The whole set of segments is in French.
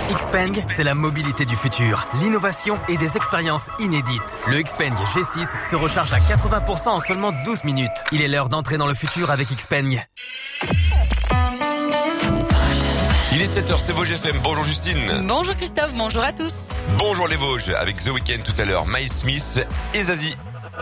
Xpeng, c'est la mobilité du futur, l'innovation et des expériences inédites. Le Xpeng G6 se recharge à 80% en seulement 12 minutes. Il est l'heure d'entrer dans le futur avec Xpeng. Il est 7h, c'est Vosges FM. Bonjour Justine. Bonjour Christophe, bonjour à tous. Bonjour les Vosges, avec The Weeknd tout à l'heure, Miles Smith et Zazie.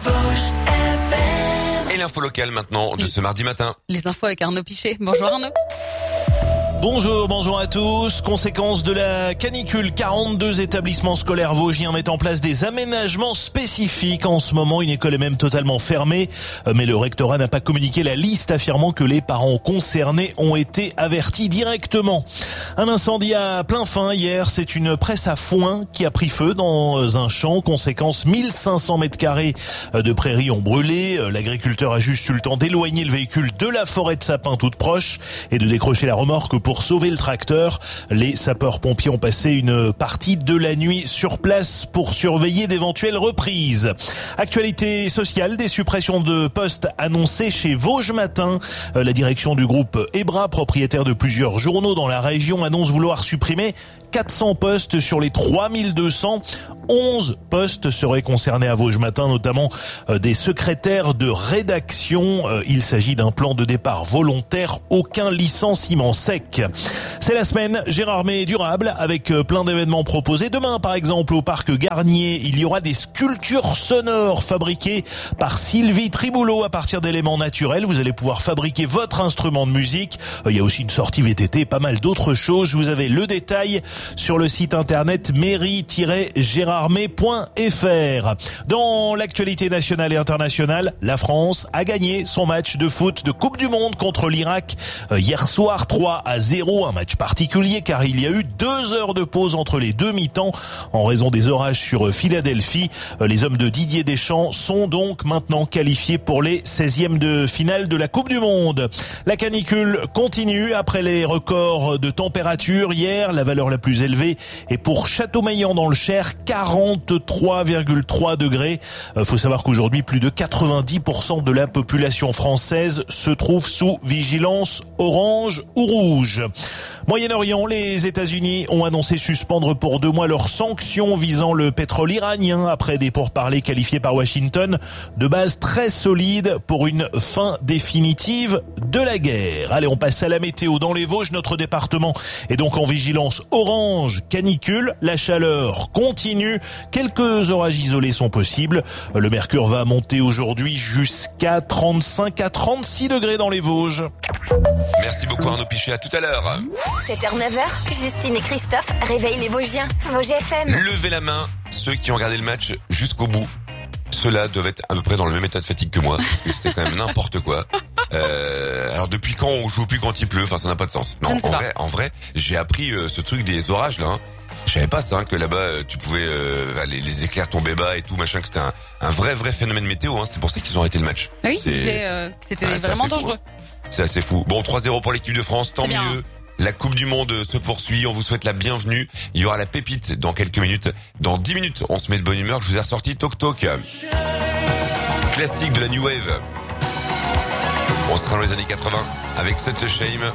Et l'info locale maintenant de ce mardi matin. Les infos avec Arnaud Pichet. Bonjour Arnaud. Bonjour à tous. Conséquence de la canicule, 42 établissements scolaires vosgiens mettent en place des aménagements spécifiques. En ce moment, une école est même totalement fermée. Mais le rectorat n'a pas communiqué la liste, affirmant que les parents concernés ont été avertis directement. Un incendie à plein fin hier. C'est une presse à foin qui a pris feu dans un champ. Conséquence, 1500 mètres carrés de prairies ont brûlé. L'agriculteur a juste eu le temps d'éloigner le véhicule de la forêt de sapins toute proche et de décrocher la remorque pour sauver le tracteur. Les sapeurs-pompiers ont passé une partie de la nuit sur place pour surveiller d'éventuelles reprises. Actualité sociale, des suppressions de postes annoncées chez Vosges Matin. La direction du groupe Ebra, propriétaire de plusieurs journaux dans la région, annonce vouloir supprimer 400 postes sur les 3200. 11 postes seraient concernés à Vosges Matin, notamment des secrétaires de rédaction. Il s'agit d'un plan de départ volontaire, aucun licenciement sec. C'est la semaine Gérardmer durable avec plein d'événements proposés. Demain, par exemple, au parc Garnier, il y aura des sculptures sonores fabriquées par Sylvie Triboulot à partir d'éléments naturels. Vous allez pouvoir fabriquer votre instrument de musique. Il y a aussi une sortie VTT, pas mal d'autres choses. Vous avez le détail sur le site internet mairie-gérardmer.fr. Dans l'actualité nationale et internationale, la France a gagné son match de foot de Coupe du Monde contre l'Irak hier soir, 3-0. Un match particulier car il y a eu 2 heures de pause entre les deux mi-temps en raison des orages sur Philadelphie. Les hommes de Didier Deschamps sont donc maintenant qualifiés pour les 16e de finale de la Coupe du Monde. La canicule continue après les records de température hier. La valeur la plus élevée est pour Châteaumeillan dans le Cher, 43,3 degrés. Faut savoir qu'aujourd'hui, plus de 90% de la population française se trouve sous vigilance orange ou rouge. Moyen-Orient, les États-Unis ont annoncé suspendre pour 2 mois leurs sanctions visant le pétrole iranien après des pourparlers qualifiés par Washington de base très solide pour une fin définitive de la guerre. Allez, on passe à la météo. Dans les Vosges, notre département est donc en vigilance orange canicule. La chaleur continue. Quelques orages isolés sont possibles. Le mercure va monter aujourd'hui jusqu'à 35 à 36 degrés dans les Vosges. Merci beaucoup Arnaud Pichet, à tout à l'heure. 7h, 9h, Justine et Christophe réveillent les Vosgiens. Vosges FM. Levez la main, ceux qui ont regardé le match jusqu'au bout. Ceux-là doivent être à peu près dans le même état de fatigue que moi, parce que c'était quand même n'importe quoi. Alors depuis quand on joue plus quand il pleut? Enfin, ça n'a pas de sens. Non, en vrai, j'ai appris ce truc des orages là. Je savais pas ça, que là-bas tu pouvais les éclairs tomber bas et tout machin, que c'était un vrai phénomène météo. C'est pour ça qu'ils ont arrêté le match. Ah oui, c'était vraiment dangereux. C'est assez fou. Bon, 3-0 pour l'équipe de France, tant mieux. La Coupe du Monde se poursuit, on vous souhaite la bienvenue. Il y aura la pépite dans quelques minutes. Dans 10 minutes, on se met de bonne humeur. Je vous ai ressorti Tok Tok. Classique de la New Wave. On sera dans les années 80 avec Such a Shame.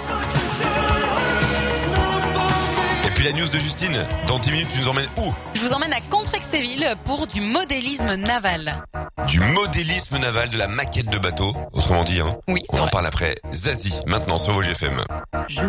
Et puis la news de Justine. Dans 10 minutes, tu nous emmènes où? Je vous emmène à Contrexéville pour du modélisme naval. Du modélisme naval, de la maquette de bateau, autrement dit. Oui, on en parle après. Zazie, maintenant sur Vosges FM.